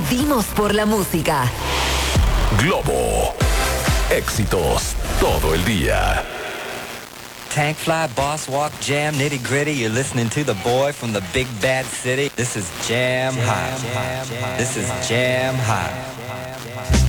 Vivimos por la música. Globo. Éxitos todo el día. Tank Fly, Boss Walk, Jam, Nitty Gritty. You're listening to the boy from the big bad city. This is Jam Hot. This is Jam Hot.